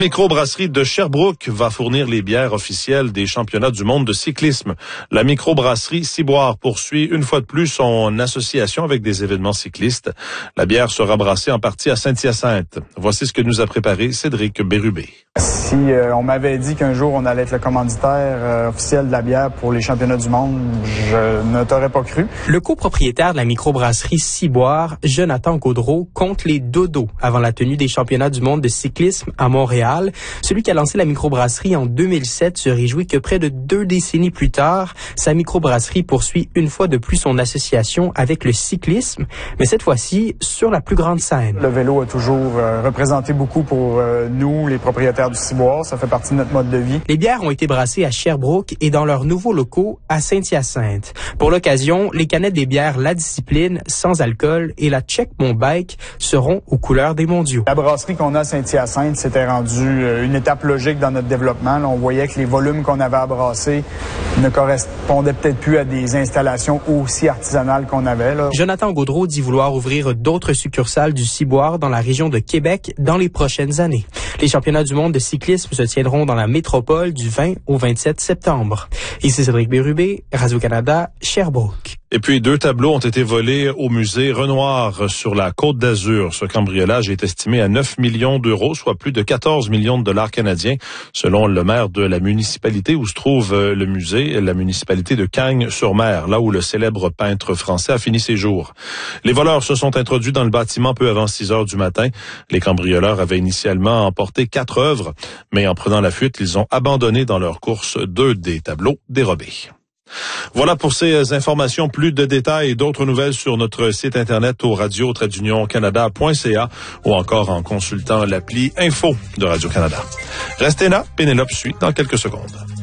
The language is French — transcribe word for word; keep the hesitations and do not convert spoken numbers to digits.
Microbrasserie de Sherbrooke va fournir les bières officielles des championnats du monde de cyclisme. La microbrasserie Ciboire poursuit une fois de plus son association avec des événements cyclistes. La bière sera brassée en partie à Saint-Hyacinthe. Voici ce que nous a préparé Cédric Bérubé. Si euh, on m'avait dit qu'un jour on allait être le commanditaire euh, officiel de la bière pour les championnats du monde, je ne t'aurais pas cru. Le copropriétaire de la microbrasserie Ciboire, Jonathan Gaudreau, compte les dodos avant la tenue des championnats du monde de cyclisme à Montréal. Celui qui a lancé la microbrasserie en deux mille sept se réjouit que près de deux décennies plus tard, sa microbrasserie poursuit une fois de plus son association avec le cyclisme, mais cette fois-ci sur la plus grande scène. Le vélo a toujours euh, représenté beaucoup pour euh, nous, les propriétaires du Ciboire. Ça fait partie de notre mode de vie. Les bières ont été brassées à Sherbrooke et dans leurs nouveaux locaux à Saint-Hyacinthe. Pour l'occasion, les canettes des bières La Discipline, sans alcool, et la Check Mon Bike seront aux couleurs des mondiaux. La brasserie qu'on a à Saint-Hyacinthe s'était rendue une étape logique dans notre développement. Là, on voyait que les volumes qu'on avait à brasser ne correspondaient peut-être plus à des installations aussi artisanales qu'on avait. Là. Jonathan Gaudreau dit vouloir ouvrir d'autres succursales du Ciboire dans la région de Québec dans les prochaines années. Les championnats du monde de cyclisme se tiendront dans la métropole du vingt au vingt-sept septembre. Ici Cédric Bérubé, Radio-Canada, Sherbrooke. Et puis, deux tableaux ont été volés au musée Renoir sur la Côte d'Azur. Ce cambriolage est estimé à neuf millions d'euros, soit plus de quatorze millions de dollars canadiens, selon le maire de la municipalité où se trouve le musée, la municipalité de Cagnes-sur-Mer, là où le célèbre peintre français a fini ses jours. Les voleurs se sont introduits dans le bâtiment peu avant six heures du matin. Les cambrioleurs avaient initialement emporté quatre œuvres, mais en prenant la fuite, ils ont abandonné dans leur course deux des tableaux dérobés. Voilà pour ces informations. Plus de détails et d'autres nouvelles sur notre site internet au radio tiret union canada point c a ou encore en consultant l'appli Info de Radio-Canada. Restez là, Pénélope suit dans quelques secondes.